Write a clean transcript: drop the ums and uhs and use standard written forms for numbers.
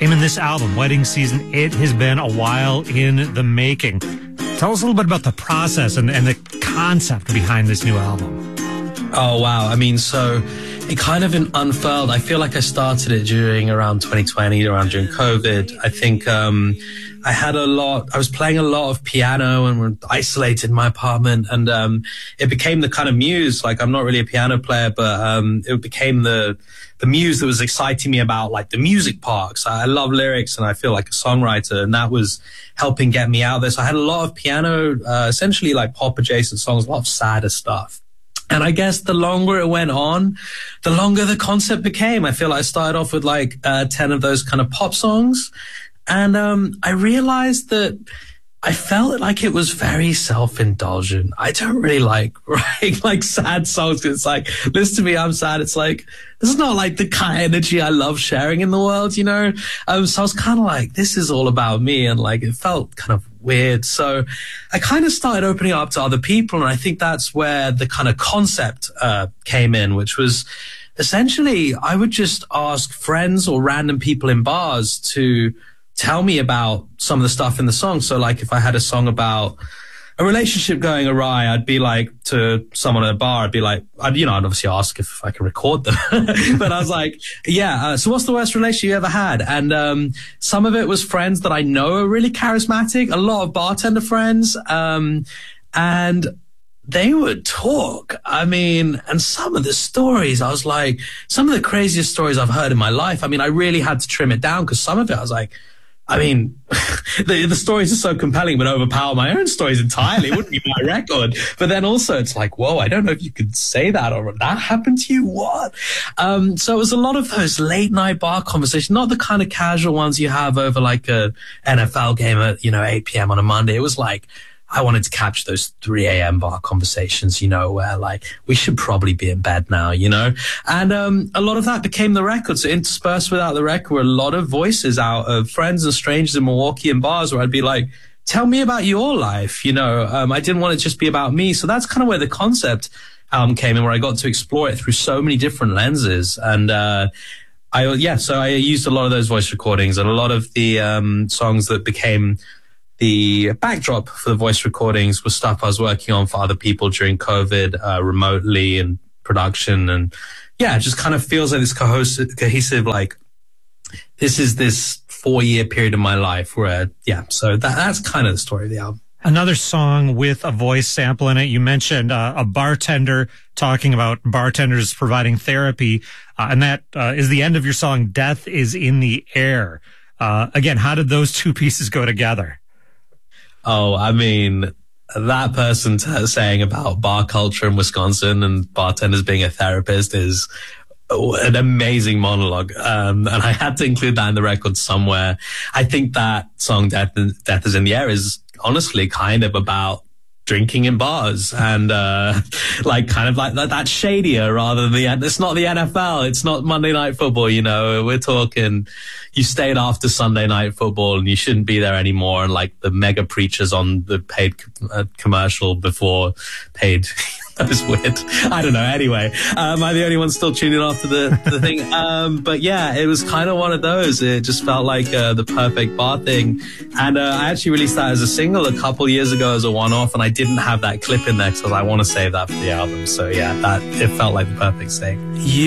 theme in this album, Wedding Season. It has been a while in the making. Tell us a little bit about the process and the concept behind this new album. Oh, wow. I mean, so it kind of unfurled. I feel like I started it around 2020, during COVID. I think I was playing a lot of piano and we're isolated in my apartment, and it became the kind of muse. Like, I'm not really a piano player, but it became the muse that was exciting me about, like, the music parts. I love lyrics and I feel like a songwriter, and that was helping get me out there. So I had a lot of piano, essentially like pop adjacent songs, a lot of sadder stuff. And I guess the longer it went on, the longer the concept became. I feel like I started off with like 10 of those kind of pop songs. And I realized that I felt like it was very self-indulgent. I don't really like writing like sad songs. It's like, listen to me, I'm sad. It's like, this is not like the kind of energy I love sharing in the world, you know? So I was kind of like, this is all about me. And like, it felt kind of weird. So I kind of started opening up to other people. And I think that's where the kind of concept came in, which was essentially I would just ask friends or random people in bars to tell me about some of the stuff in the song. So like if I had a song about a relationship going awry, I'd be like, to someone at a bar, I'd be like, I'd obviously ask if I can record them. But I was like, so what's the worst relationship you ever had? And some of it was friends that I know are really charismatic, a lot of bartender friends, and they would talk. I mean, and some of the stories, I was like, some of the craziest stories I've heard in my life. I mean, I really had to trim it down because some of it I was like, I mean, the stories are so compelling, but overpower my own stories entirely. It wouldn't be my record. But then also it's like, whoa, I don't know if you could say that, or that happened to you. What? So it was a lot of those late night bar conversations, not the kind of casual ones you have over like a NFL game at, 8 p.m. on a Monday. It was like, I wanted to capture those 3 a.m. bar conversations, where like, we should probably be in bed now, And a lot of that became the record. So interspersed without the record were a lot of voices out of friends and strangers in Milwaukee and bars where I'd be like, tell me about your life, I didn't want it to just be about me. So that's kind of where the concept album came in, where I got to explore it through so many different lenses. And so I used a lot of those voice recordings, and a lot of the songs that became the backdrop for the voice recordings was stuff I was working on for other people during COVID, remotely, and production. And it just kind of feels like this cohesive, like, this is this 4-year period of my life where, so that's kind of the story of the album. Another song with a voice sample in it. You mentioned a bartender talking about bartenders providing therapy, and that is the end of your song, Death is in the Air. Again, how did those two pieces go together? Oh, I mean, that person saying about bar culture in Wisconsin and bartenders being a therapist is an amazing monologue. And I had to include that in the record somewhere. I think that song, Death is in the Air, is honestly kind of about drinking in bars and like kind of like that shadier rather than it's not the NFL, it's not Monday Night Football, we're talking you stayed after Sunday Night Football and you shouldn't be there anymore, and like the mega preachers on the paid commercial before paid. That was weird. I don't know. Anyway, am I the only one still tuning after the thing? But yeah, it was kind of one of those. It just felt like the perfect bar thing. And I actually released that as a single a couple years ago as a one-off, and I didn't have that clip in there because I want to save that for the album. So yeah, it felt like the perfect thing.